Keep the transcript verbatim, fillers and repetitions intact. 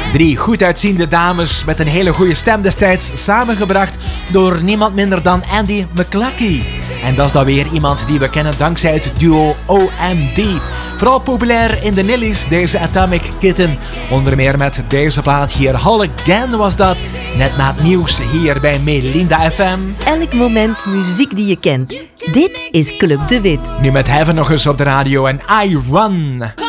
Drie goed uitziende dames met een hele goede stem destijds, samengebracht door niemand minder dan Andy McCluskey. En dat is dan weer iemand die we kennen dankzij het duo O M D. Vooral populair in de Nillies, deze Atomic Kitten. Onder meer met deze plaat hier, Hall Again was dat. Net na het nieuws hier bij Melinda F M. Elk moment muziek die je kent. Dit is Club de Wit. Nu met Heaven nog eens op de radio en I Run.